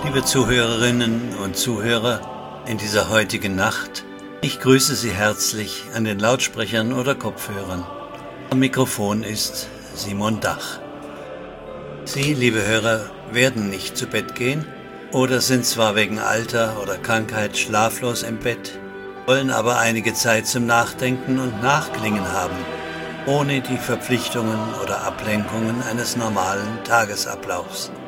Liebe Zuhörerinnen und Zuhörer, in dieser heutigen Nacht, ich grüße Sie herzlich an den Lautsprechern oder Kopfhörern. Am Mikrofon ist Simon Dach. Sie, liebe Hörer, werden nicht zu Bett gehen oder sind zwar wegen Alter oder Krankheit schlaflos im Bett, wollen aber einige Zeit zum Nachdenken und Nachklingen haben, ohne die Verpflichtungen oder Ablenkungen eines normalen Tagesablaufs.